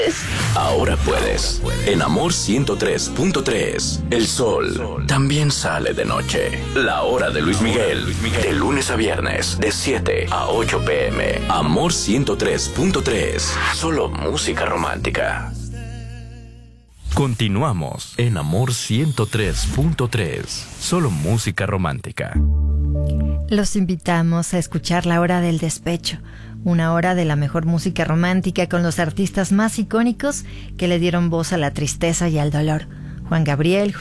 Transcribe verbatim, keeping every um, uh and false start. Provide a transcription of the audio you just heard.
Ahora puedes. En Amor ciento tres punto tres. El sol también sale de noche. La hora de Luis Miguel. De lunes a viernes, de siete a ocho pm. Amor ciento tres punto tres. Solo música romántica. Continuamos en Amor ciento tres punto tres. Solo música romántica. Los invitamos a escuchar La Hora del Despecho, una hora de la mejor música romántica con los artistas más icónicos que le dieron voz a la tristeza y al dolor. Juan Gabriel,